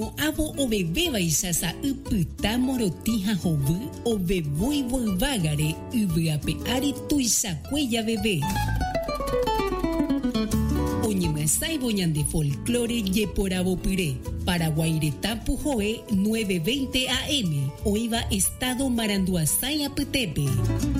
Imo avo o bebé baixasa upyta morotija hovy o beboi volvagare uvyape ari tuisakueya bebé. Oñemasai boñande folclore yeporabo puré. Paraguairetapu Joe 9:20 AM. Oiva Estado Maranduasay Apytépe.